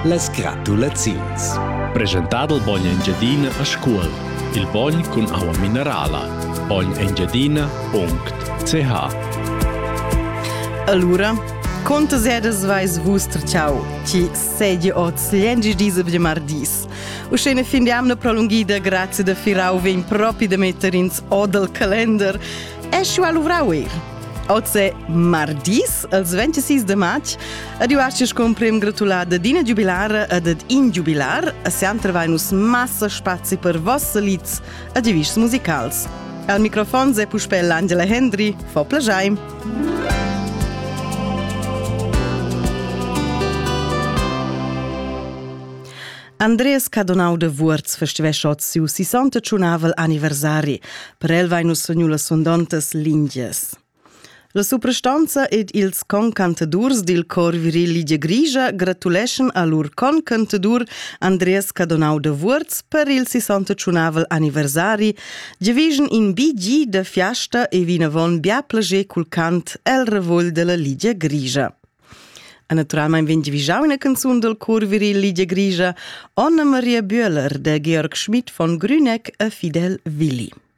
Las gratulazions. Presentato il Bogn Engiadina a scuol. Il Bogn con acqua minerala. bognengiadina.ch. Allora, contas eras vais vostro ciao, ci sedia oz liengis disa blemardis. Uscene findiam na prolungida grazie da firau ven propi da metter ins odel calendar. Escio all'uvrauer. Oz mardis, als 26 de maig, adiuasces comprem gratulada dina jubilara ed ad injubilar, a siam travainus massa spazi per vossa liz ad divis musicals. Al microfon se puspel Angela Hendry, fo plagiaim. Andreas Cadonau de Wurz festivesch ot siu 60 anniversari. Per el vainus sognula sondontas lingias. La suprastanza ed ils concantadurs dil cor viril Ligia Grigia gratulation a lur concantadur Andreas Cadonau de Wurz per il 60 anniversari, giavischen in BG de fiasta e vinavon bia plager cul cant el revoll de la Ligia Grigia. E naturalmein vegn giavischau una canzun del cor viril Ligia Grigia, Anna Maria Bühler de Georg Schmidt von Grüneck e Fidel Willi.